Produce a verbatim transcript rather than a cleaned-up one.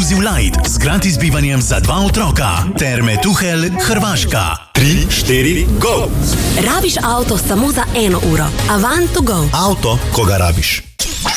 Inclusive Light z gratis bivanjem za dva otroka. Terme Tuhelj, Hrvaška. tri, štiri, go! Rabiš avto samo za eno uro. Avant to go. Avto, ko ga rabiš.